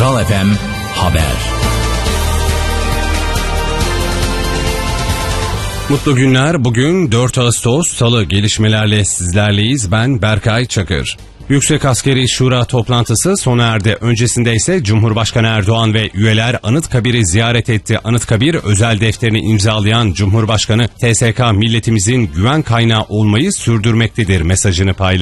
Kral FM Haber. Mutlu günler. Bugün 4 Ağustos Salı, gelişmelerle sizlerleyiz. Ben Berkay Çakır. Yüksek Askeri Şura toplantısı sona erdi. Öncesinde ise Cumhurbaşkanı Erdoğan ve üyeler Anıtkabir'i ziyaret etti. Anıtkabir özel defterini imzalayan Cumhurbaşkanı, TSK milletimizin güven kaynağı olmayı sürdürmektedir mesajını paylaştı.